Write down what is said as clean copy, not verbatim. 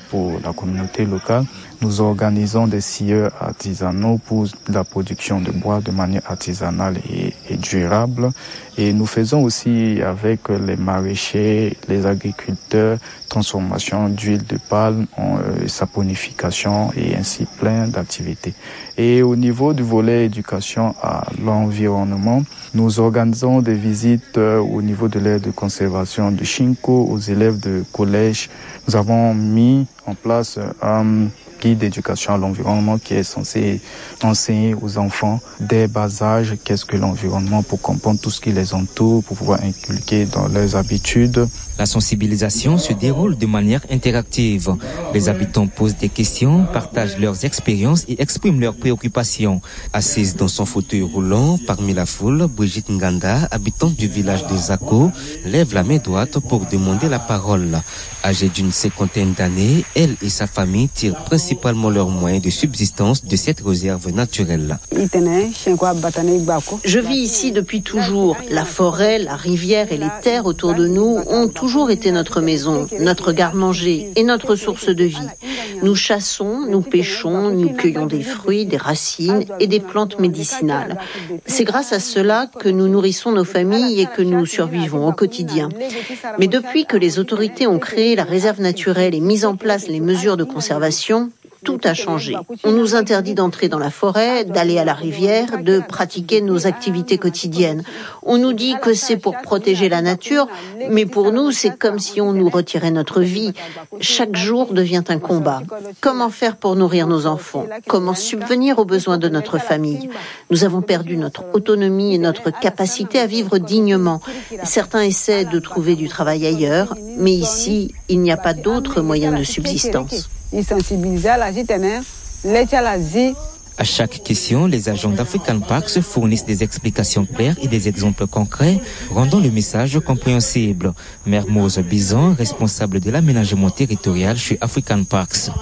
pour la communauté locale. Nous organisons des scieurs artisanaux pour la production de bois de manière artisanale et durable. Et nous faisons aussi avec les maraîchers, les agriculteurs, transformation d'huile de palme, saponification et ainsi plein d'activités. Et au niveau du volet éducation à l'environnement, nous organisons des visites au niveau de l'aire de conservation de Chinko aux élèves de collège. Nous avons mis en place un guide d'éducation à l'environnement qui est censé enseigner aux enfants dès bas âge qu'est-ce que l'environnement pour comprendre tout ce qui les entoure, pour pouvoir inculquer dans leurs habitudes. La sensibilisation se déroule de manière interactive. Les habitants posent des questions, partagent leurs expériences et expriment leurs préoccupations. Assise dans son fauteuil roulant, parmi la foule, Brigitte Nganda, habitante du village de Zako, lève la main droite pour demander la parole. Âgée d'une 50aine d'années, elle et sa famille tirent principalement leurs moyens de subsistance de cette réserve naturelle. Je vis ici depuis toujours. La forêt, la rivière et les terres autour de nous ont toujours été notre maison, notre garde-manger et notre source de vie. Nous chassons, nous pêchons, nous cueillons des fruits, des racines et des plantes médicinales. C'est grâce à cela que nous nourrissons nos familles et que nous survivons au quotidien. Mais depuis que les autorités ont créé la réserve naturelle et mis en place les mesures de conservation, tout a changé. On nous interdit d'entrer dans la forêt, d'aller à la rivière, de pratiquer nos activités quotidiennes. On nous dit que c'est pour protéger la nature, mais pour nous, c'est comme si on nous retirait notre vie. Chaque jour devient un combat. Comment faire pour nourrir nos enfants? Comment subvenir aux besoins de notre famille? Nous avons perdu notre autonomie et notre capacité à vivre dignement. Certains essaient de trouver du travail ailleurs, mais ici, il n'y a pas d'autre moyen de subsistance. À chaque question, les agents d'African Parks fournissent des explications claires et des exemples concrets, rendant le message compréhensible. Mermoz Bizan, responsable de l'aménagement territorial chez African Parks.